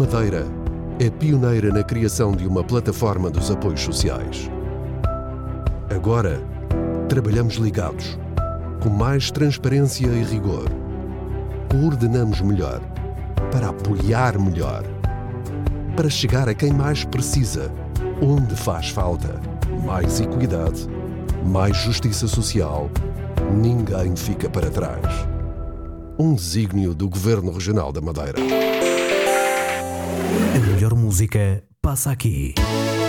Madeira é pioneira na criação de uma plataforma dos apoios sociais. Agora, trabalhamos ligados, com mais transparência e rigor. Coordenamos melhor, para apoiar melhor, para chegar a quem mais precisa, onde faz falta. Mais equidade, mais justiça social. Ninguém fica para trás. Um desígnio do Governo Regional da Madeira. A melhor música passa aqui.